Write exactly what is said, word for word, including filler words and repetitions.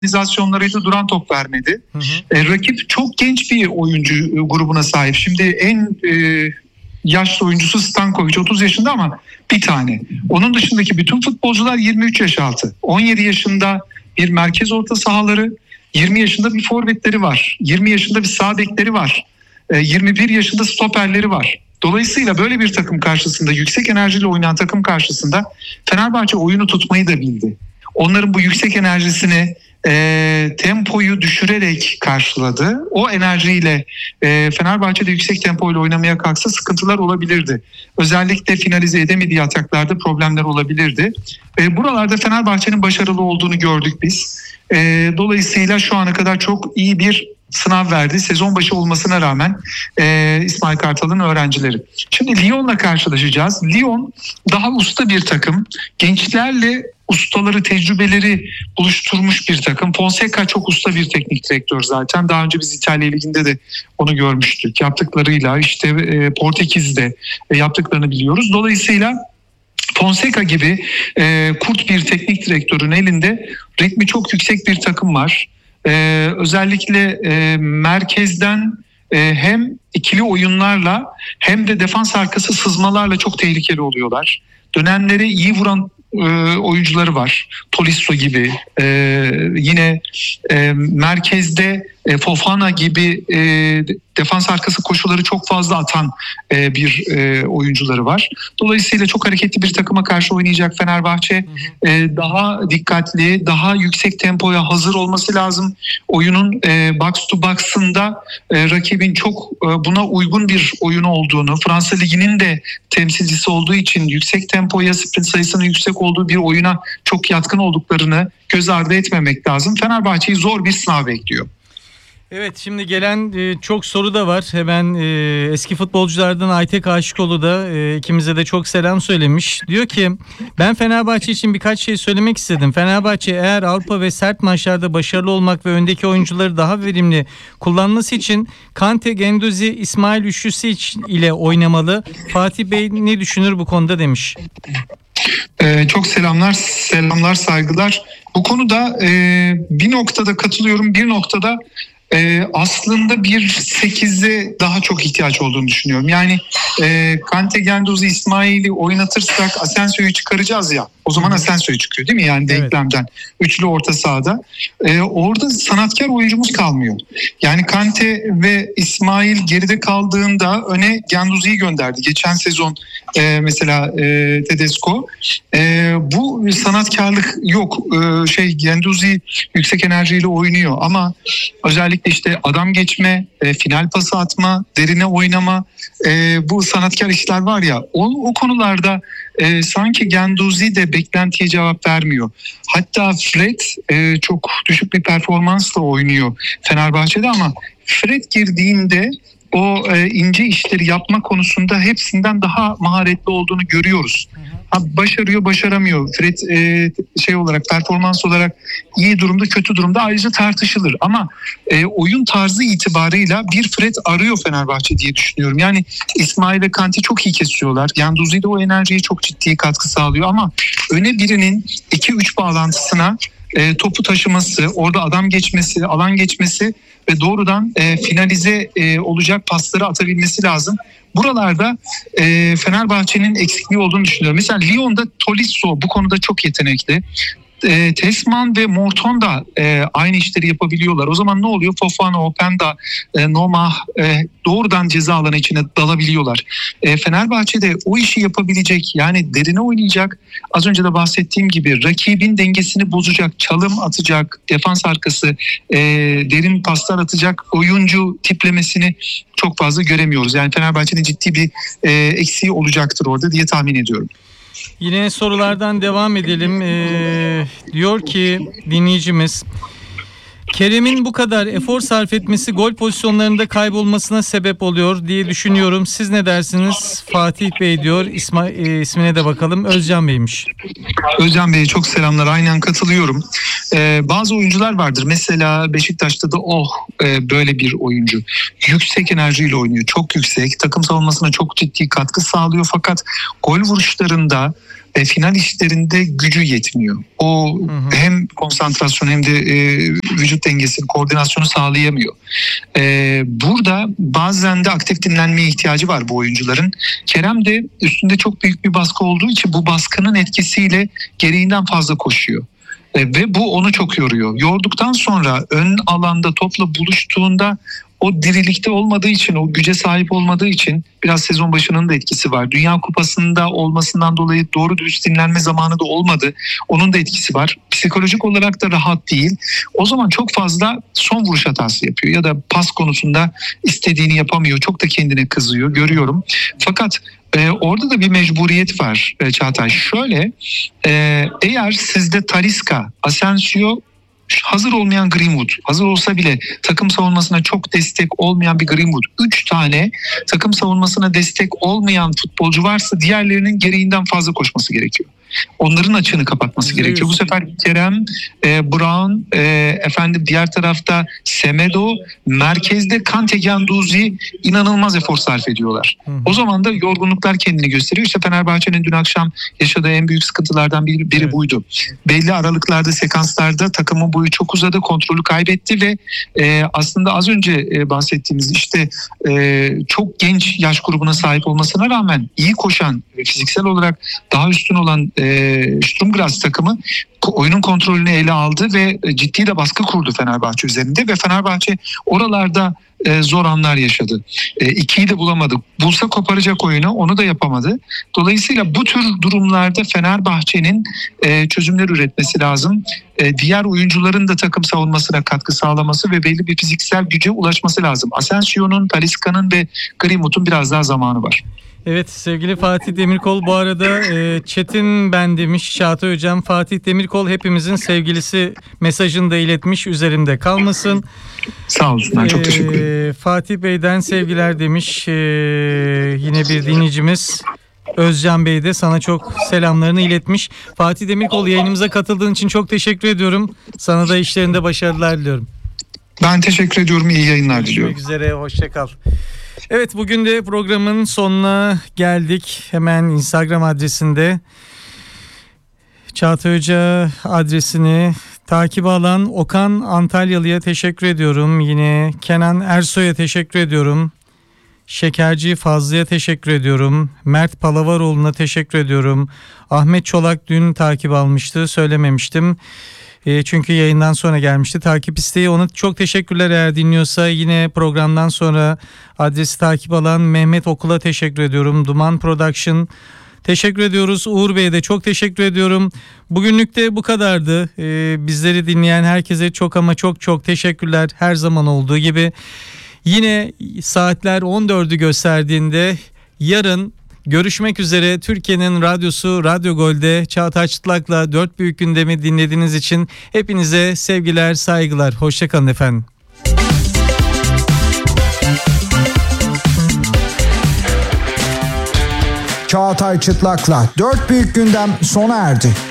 organizasyonlarıyla duran top vermedi. Hı hı. E, rakip çok genç bir oyuncu e, grubuna sahip. Şimdi en e, yaşlı oyuncusu Stankovic otuz yaşında ama bir tane. Onun dışındaki bütün futbolcular yirmi üç yaş altı. on yedi yaşında bir merkez orta sahaları, yirmi yaşında bir forvetleri var. yirmi yaşında bir sağ bekleri var. E, yirmi bir yaşında stoperleri var. Dolayısıyla böyle bir takım karşısında, yüksek enerjiyle oynayan takım karşısında Fenerbahçe oyunu tutmayı da bildi. Onların bu yüksek enerjisini e, tempoyu düşürerek karşıladı. O enerjiyle e, Fenerbahçe'de yüksek tempoyla oynamaya kalksa sıkıntılar olabilirdi. Özellikle finalize edemediği ataklarda problemler olabilirdi. E, buralarda Fenerbahçe'nin başarılı olduğunu gördük biz. E, dolayısıyla şu ana kadar çok iyi bir sınav verdi. Sezon başı olmasına rağmen e, İsmail Kartal'ın öğrencileri. Şimdi Lyon'la karşılaşacağız. Lyon daha usta bir takım. Gençlerle ustaları, tecrübeleri buluşturmuş bir takım. Fonseca çok usta bir teknik direktör zaten. Daha önce biz İtalya Ligi'nde de onu görmüştük. Yaptıklarıyla işte e, Portekiz'de e, yaptıklarını biliyoruz. Dolayısıyla Fonseca gibi e, kurt bir teknik direktörün elinde ritmi çok yüksek bir takım var. Ee, özellikle e, merkezden e, hem ikili oyunlarla hem de defans arkası sızmalarla çok tehlikeli oluyorlar. Dönemleri iyi vuran e, oyuncuları var. Tolisso gibi, e, yine e, merkezde e, Fofana gibi e, defans arkası koşuları çok fazla atan e, bir e, oyuncuları var. Dolayısıyla çok hareketli bir takıma karşı oynayacak Fenerbahçe e, daha dikkatli, daha yüksek tempoya hazır olması lazım. Oyunun e, box to box'ında e, rakibin çok e, buna uygun bir oyunu olduğunu, Fransa Ligi'nin de temsilcisi olduğu için yüksek tempoya, sprint sayısının yüksek olduğu bir oyuna çok yatkın olduklarını göz ardı etmemek lazım. Fenerbahçe'yi zor bir sınav bekliyor. Evet, şimdi gelen e, çok soru da var. Hemen e, eski futbolculardan Aytek Aşıkoğlu da e, ikimize de çok selam söylemiş. Diyor ki ben Fenerbahçe için birkaç şey söylemek istedim. Fenerbahçe eğer Avrupa ve sert maçlarda başarılı olmak ve öndeki oyuncuları daha verimli kullanması için Kante, Guendouzi, İsmail üçlüsü ile oynamalı. Fatih Bey ne düşünür bu konuda demiş. Ee, çok selamlar, selamlar, saygılar. Bu konuda e, bir noktada katılıyorum, bir noktada Ee, aslında bir sekize daha çok ihtiyaç olduğunu düşünüyorum. Yani e, Kante, Guendouzi, İsmail'i oynatırsak Asensio'yu çıkaracağız ya. O zaman Asensio çıkıyor değil mi? Yani denklemden. Evet. Üçlü orta sahada. Ee, orada sanatkar oyuncumuz kalmıyor. Yani Kante ve İsmail geride kaldığında öne Guendouzi'yi gönderdi. Geçen sezon e, mesela e, Tedesco. E, bu sanatkarlık yok. E, şey Guendouzi yüksek enerjiyle oynuyor ama özellikle işte adam geçme, e, final pası atma, derine oynama, e, bu sanatkar işler var ya, o, o konularda e, sanki Guendouzi de beklentiye cevap vermiyor. Hatta Fred e, çok düşük bir performansla oynuyor Fenerbahçe'de ama Fred girdiğinde o e, ince işleri yapma konusunda hepsinden daha maharetli olduğunu görüyoruz. Ha, başarıyor, başaramıyor. Fred e, şey olarak, performans olarak iyi durumda, kötü durumda ayrıca tartışılır. Ama e, oyun tarzı itibarıyla bir Fred arıyor Fenerbahçe diye düşünüyorum. Yani İsmail ve Kante çok iyi kesiyorlar. Guendouzi de o enerjiye çok ciddi katkı sağlıyor. Ama öne birinin iki üç bağlantısına e, topu taşıması, orada adam geçmesi, alan geçmesi ve doğrudan e, finalize e, olacak pasları atabilmesi lazım. Buralarda e, Fenerbahçe'nin eksikliği olduğunu düşünüyorum. Mesela Lyon'da Tolisso bu konuda çok yetenekli. E, Tesman ve Morton da e, aynı işleri yapabiliyorlar. O zaman ne oluyor? Fofana, Openda, e, Noma e, doğrudan ceza alanı içine dalabiliyorlar. E, Fenerbahçe'de o işi yapabilecek, yani derine oynayacak, az önce de bahsettiğim gibi rakibin dengesini bozacak, çalım atacak, defans arkası e, derin paslar atacak oyuncu tiplemesini çok fazla göremiyoruz. Yani Fenerbahçe'nin ciddi bir e, eksiği olacaktır orada diye tahmin ediyorum. Yine sorulardan devam edelim. Ee, diyor ki dinleyicimiz, Kerem'in bu kadar efor sarf etmesi gol pozisyonlarında kaybolmasına sebep oluyor diye düşünüyorum. Siz ne dersiniz? Fatih Bey diyor. İsma, e, ismine de bakalım. Özcan Bey'miş. Özcan Bey'e çok selamlar. Aynen katılıyorum. Ee, bazı oyuncular vardır. Mesela Beşiktaş'ta da oh e, böyle bir oyuncu. Yüksek enerjiyle oynuyor. Çok yüksek. Takım savunmasına çok ciddi katkı sağlıyor. Fakat gol vuruşlarında e, final işlerinde gücü yetmiyor. O hı hı. hem konsantrasyon hem de e, vücut dengesini, koordinasyonu sağlayamıyor. E, burada bazen de aktif dinlenmeye ihtiyacı var bu oyuncuların. Kerem de üstünde çok büyük bir baskı olduğu için bu baskının etkisiyle gereğinden fazla koşuyor. E, ve bu onu çok yoruyor. Yorduktan sonra ön alanda topla buluştuğunda o dirilikte olmadığı için, o güce sahip olmadığı için biraz sezon başının da etkisi var. Dünya Kupası'nda olmasından dolayı doğru dürüst dinlenme zamanı da olmadı. Onun da etkisi var. Psikolojik olarak da rahat değil. O zaman çok fazla son vuruş hatası yapıyor ya da pas konusunda istediğini yapamıyor. Çok da kendine kızıyor, görüyorum. Fakat Ee, orada da bir mecburiyet var e, Çağatay. Şöyle, e, eğer sizde Talisca, Asensio, hazır olmayan Greenwood, hazır olsa bile takım savunmasına çok destek olmayan bir Greenwood, üç tane takım savunmasına destek olmayan futbolcu varsa diğerlerinin gereğinden fazla koşması gerekiyor. Onların açığını kapatması gerekiyor. Bu sefer Kerem, e, Brown, e, efendim diğer tarafta Semedo, merkezde Kante, Guendouzi inanılmaz efor sarf ediyorlar. Hı hı. O zaman da yorgunluklar kendini gösteriyor. İşte Fenerbahçe'nin dün akşam yaşadığı en büyük sıkıntılardan biri, biri evet. buydu. Belli aralıklarda, sekanslarda takımın boyu çok uzadı, kontrolü kaybetti ve e, aslında az önce e, bahsettiğimiz işte e, çok genç yaş grubuna sahip olmasına rağmen iyi koşan, fiziksel olarak daha üstün olan E, Sturm Graz takımı oyunun kontrolünü ele aldı ve ciddi de baskı kurdu Fenerbahçe üzerinde ve Fenerbahçe oralarda e, zor anlar yaşadı. E, ikiyi de bulamadı. Bulsa koparacak oyunu, onu da yapamadı. Dolayısıyla bu tür durumlarda Fenerbahçe'nin e, çözümler üretmesi lazım. E, diğer oyuncuların da takım savunmasına katkı sağlaması ve belli bir fiziksel güce ulaşması lazım. Asensio'nun, Talisca'nın ve Greenwood'un biraz daha zamanı var. Evet sevgili Fatih Demirkol, bu arada e, Çetin ben demiş Çağatay Hocam, Fatih Demirkol hepimizin sevgilisi mesajını da iletmiş, üzerimde kalmasın. Sağ olsunlar, çok teşekkür ederim. E, Fatih Bey'den sevgiler demiş e, yine bir dinleyicimiz. Özcan Bey de sana çok selamlarını iletmiş. Fatih Demirkol, yayınımıza katıldığın için çok teşekkür ediyorum. Sana da işlerinde başarılar diliyorum. Ben teşekkür ediyorum, iyi yayınlar diliyorum. Görüşmek üzere, hoşça kal. Evet, bugün de programın sonuna geldik. Hemen Instagram adresinde Çağatay Hoca adresini takip alan Okan Antalyalı'ya teşekkür ediyorum. Yine Kenan Ersoy'a teşekkür ediyorum. Şekerci Fazlı'ya teşekkür ediyorum. Mert Palavaroğlu'na teşekkür ediyorum. Ahmet Çolak dün takip almıştı, söylememiştim. E, çünkü yayından sonra gelmişti takip isteği. Ona çok teşekkürler eğer dinliyorsa. Yine programdan sonra adresi takip alan Mehmet Okul'a teşekkür ediyorum. Duman Production teşekkür ediyoruz. Uğur Bey'e de çok teşekkür ediyorum. Bugünlük de bu kadardı. E, bizleri dinleyen herkese çok ama çok çok teşekkürler. Her zaman olduğu gibi. Yine saatler on dördü gösterdiğinde yarın görüşmek üzere. Türkiye'nin radyosu Radyo Gol'de Çağatay Çıtlak'la Dört Büyük Gündemi dinlediğiniz için hepinize sevgiler, saygılar. Hoşçakalın efendim. Çağatay Çıtlak'la Dört Büyük Gündem sona erdi.